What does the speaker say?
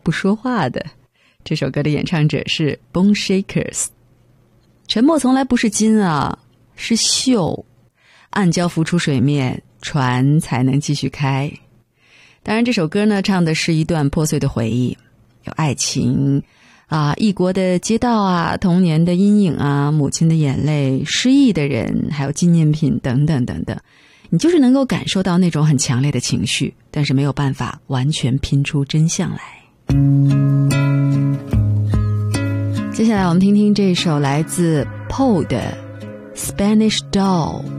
不说话的。这首歌的演唱者是 Bone Shakers。 沉默从来不是金啊，是锈，暗礁浮出水面，船才能继续开。当然这首歌呢，唱的是一段破碎的回忆，有爱情啊，异国的街道啊，童年的阴影啊，母亲的眼泪，失忆的人，还有纪念品等等等等。你就是能够感受到那种很强烈的情绪，但是没有办法完全拼出真相来。接下来我们听听这首来自 Paul 的 Spanish Doll。